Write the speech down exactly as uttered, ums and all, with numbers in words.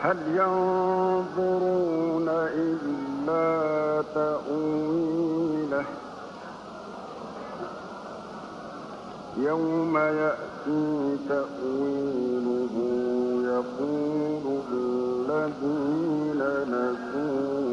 هل ينظرون إلا تأويله يوم يأتي تأويله يقول الذين نسوه